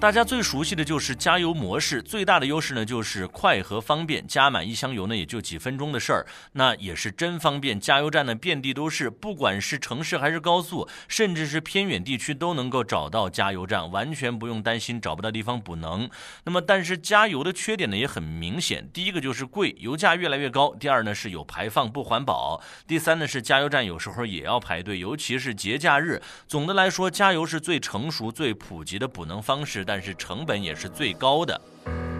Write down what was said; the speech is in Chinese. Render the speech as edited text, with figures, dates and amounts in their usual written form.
大家最熟悉的就是加油模式，最大的优势呢就是快和方便，加满一箱油呢也就几分钟的事儿，那也是真方便。加油站呢遍地都是，不管是城市还是高速，甚至是偏远地区都能够找到加油站，完全不用担心找不到地方补能。那么但是加油的缺点呢也很明显，第一个就是贵，油价越来越高；第二呢是有排放不环保；第三呢是加油站有时候也要排队，尤其是节假日。总的来说，加油是最成熟最普及的补能方式，但是成本也是最高的。